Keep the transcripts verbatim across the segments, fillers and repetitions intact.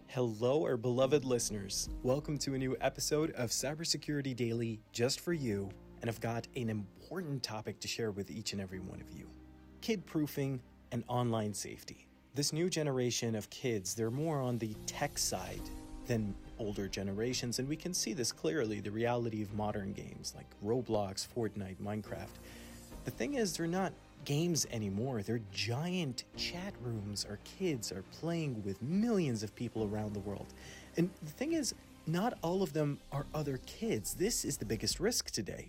Hello, our beloved listeners. Welcome to a new episode of Cybersecurity Daily just for you. And I've got an important topic to share with each and every one of you. Kid proofing and online safety. This new generation of kids, they're more on the tech side than older generations, and we can see this clearly, the reality of modern games like Roblox, Fortnite, Minecraft. The thing is, they're not games anymore. They're giant chat rooms. Our kids are playing with millions of people around the world. And the thing is, not all of them are other kids. This is the biggest risk today.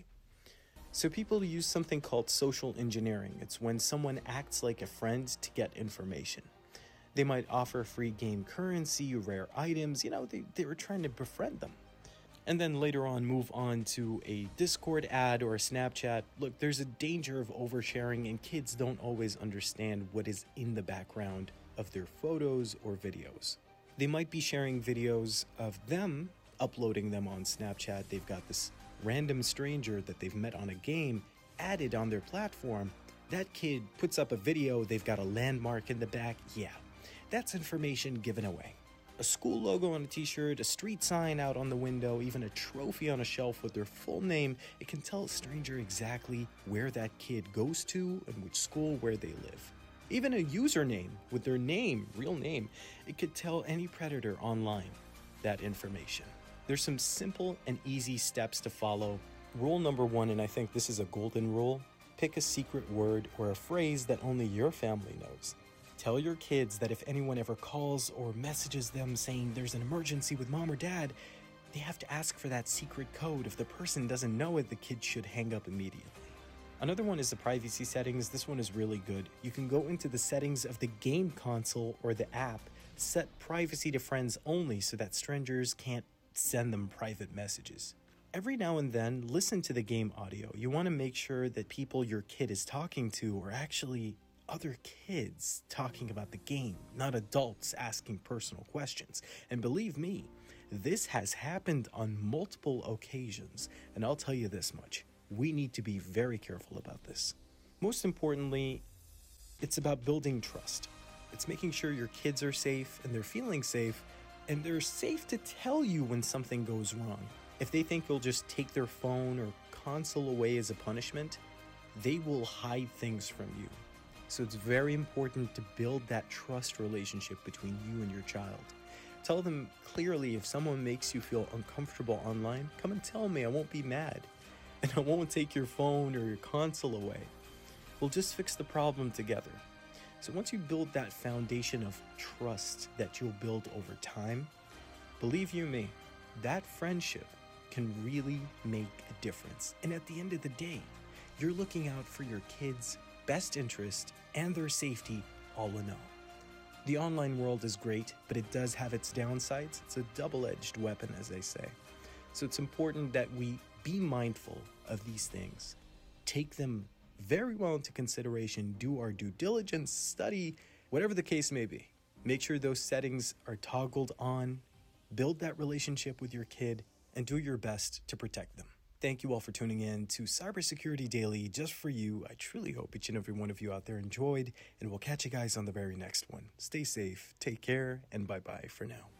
So people use something called social engineering. It's when someone acts like a friend to get information. They might offer free game currency, rare items, you know, they, they were trying to befriend them. And then later on move on to a Discord ad or a Snapchat. Look, there's a danger of oversharing, and kids don't always understand what is in the background of their photos or videos. They might be sharing videos of them, uploading them on Snapchat. They've got this random stranger that they've met on a game added on their platform. That kid puts up a video, they've got a landmark in the back. Yeah, that's information given away. A school logo on a t-shirt, a street sign out on the window, even a trophy on a shelf with their full name. It can tell a stranger exactly where that kid goes to and which school, where they live. Even a username with their name, real name, it could tell any predator online that information. There's some simple and easy steps to follow. Rule number one, and I think this is a golden rule, pick a secret word or a phrase that only your family knows. Tell your kids that if anyone ever calls or messages them saying there's an emergency with mom or dad, they have to ask for that secret code. If the person doesn't know it, the kid should hang up immediately. Another one is the privacy settings. This one is really good. You can go into the settings of the game console or the app, set privacy to friends only so that strangers can't send them private messages. Every now and then, listen to the game audio. You want to make sure that people your kid is talking to are actually other kids talking about the game, not adults asking personal questions. And believe me, this has happened on multiple occasions. And I'll tell you this much, we need to be very careful about this. Most importantly, it's about building trust. It's making sure your kids are safe and they're feeling safe, and they're safe to tell you when something goes wrong. If they think you'll just take their phone or console away as a punishment, they will hide things from you. So it's very important to build that trust relationship between you and your child. Tell them clearly, if someone makes you feel uncomfortable online, come and tell me, I won't be mad. And I won't take your phone or your console away. We'll just fix the problem together. So once you build that foundation of trust that you'll build over time, believe you me, that friendship can really make a difference. And at the end of the day, you're looking out for your kids' best interest and their safety all in all. The online world is great, but it does have its downsides. It's a double-edged weapon, as they say. So it's important that we be mindful of these things. Take them very well into consideration, do our due diligence, study, whatever the case may be. Make sure those settings are toggled on, build that relationship with your kid, and do your best to protect them. Thank you all for tuning in to Cybersecurity Daily just for you. I truly hope each and every one of you out there enjoyed, and we'll catch you guys on the very next one. Stay safe, take care, and bye-bye for now.